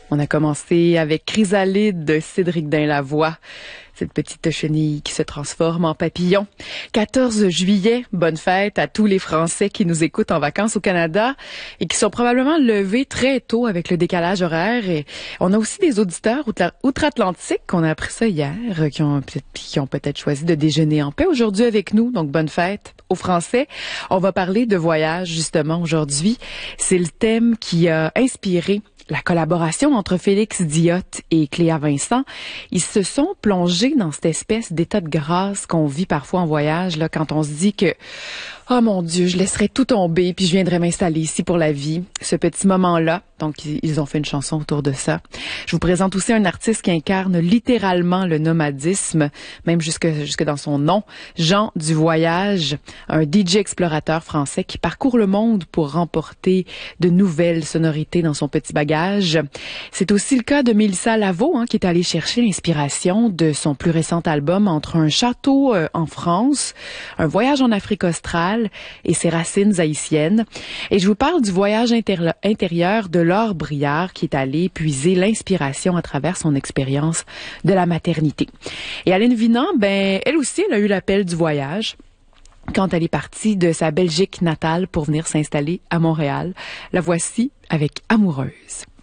On a commencé avec Chrysalide de Cédric Dain-Lavoie, cette petite chenille qui se transforme en papillon. 14 juillet, bonne fête à tous les Français qui nous écoutent en vacances au Canada et qui sont probablement levés très tôt avec le décalage horaire. Et on a aussi des auditeurs outre-Atlantique, qu'on a appris ça hier, qui ont peut-être choisi de déjeuner en paix aujourd'hui avec nous. Donc, bonne fête aux Français. On va parler de voyage justement aujourd'hui. C'est le thème qui a inspiré la collaboration entre Félix Diot et Cléa Vincent. Ils se sont plongés dans cette espèce d'état de grâce qu'on vit parfois en voyage, là, quand on se dit que oh mon Dieu, je laisserai tout tomber puis je viendrai m'installer ici pour la vie. Ce petit moment-là. Donc, ils ont fait une chanson autour de ça. Je vous présente aussi un artiste qui incarne littéralement le nomadisme, même jusque dans son nom. Jean du Voyage, un DJ explorateur français qui parcourt le monde pour remporter de nouvelles sonorités dans son petit bagage. C'est aussi le cas de Mélissa Lavo, qui est allée chercher l'inspiration de son plus récent album entre un château en France, un voyage en Afrique australe et ses racines haïtiennes. Et je vous parle du voyage intérieur de Laure Briard, qui est allée puiser l'inspiration à travers son expérience de la maternité. Et Aline Vinant, elle aussi, elle a eu l'appel du voyage quand elle est partie de sa Belgique natale pour venir s'installer à Montréal. La voici avec Amoureuse.